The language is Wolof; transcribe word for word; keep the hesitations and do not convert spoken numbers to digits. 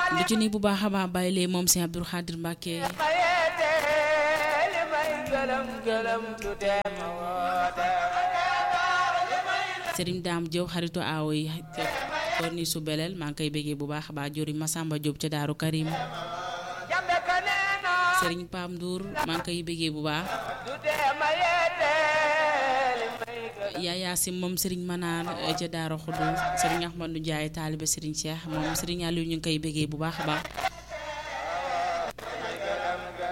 lu ci ni bu baax a baax bàyyi lee moom Sëñ Abdou Khadir Mbacke Serigne Dame Diop xaritu aawo yi kon ni su beleel maa ngi koy béggee bu baax a baax jori Massamba Diop ca Daaru Karim Serigne Pam Ndour maa ngi koy béggee bu baax Yaya Sim moom Serigne Manaan ca Daaru Xudu Serigne Ahmadou Ndiaye taalibe Serigne Cheikh moom Serigne Aliou ñu ngi koy béggee bu baax a baax